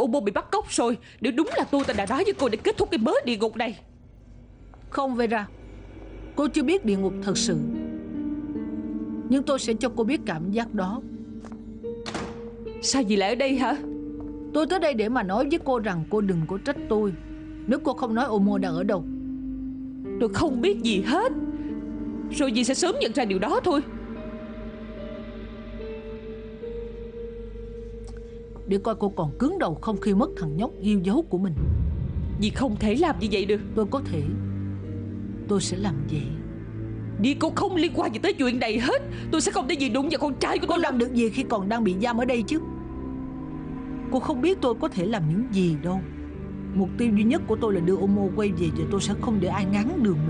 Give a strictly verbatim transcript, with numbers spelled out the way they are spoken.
Omo bị bắt cóc rồi. Nếu đúng là tôi, ta đã nói với cô để kết thúc cái mớ địa ngục này. Không Vera, cô chưa biết địa ngục thật sự, nhưng tôi sẽ cho cô biết cảm giác đó. Sao dì lại ở đây hả? Tôi tới đây để mà nói với cô rằng cô đừng có trách tôi nếu cô không nói Omo đang ở đâu. Tôi không biết gì hết. Rồi dì sẽ sớm nhận ra điều đó thôi. Để coi cô còn cứng đầu không khi mất thằng nhóc yêu dấu của mình. Dì không thể làm như vậy được. Tôi có thể. Tôi sẽ làm vậy. Dì, cô không liên quan gì tới chuyện này hết. Tôi sẽ không để dì đụng vào con trai của Cô tôi. làm được gì khi còn đang bị giam ở đây chứ? Cô không biết tôi có thể làm những gì đâu. Mục tiêu duy nhất của tôi là đưa Omo quay về, và tôi sẽ không để ai ngáng đường mình.